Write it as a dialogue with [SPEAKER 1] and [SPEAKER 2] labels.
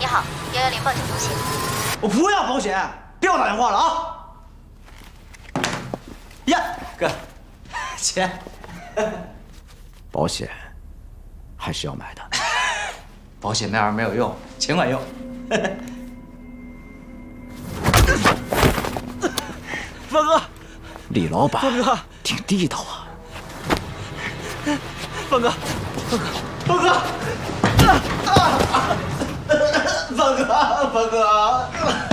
[SPEAKER 1] 你好，110报警中心。
[SPEAKER 2] 我不要保险，别给我打电话了啊！呀，哥，钱，
[SPEAKER 3] 保险还是要买的。
[SPEAKER 2] 保险那玩意儿没有用，钱管用。方哥，
[SPEAKER 3] 李老板，
[SPEAKER 2] 方哥，
[SPEAKER 3] 挺地道啊。
[SPEAKER 2] 方哥，方哥，方哥，方哥，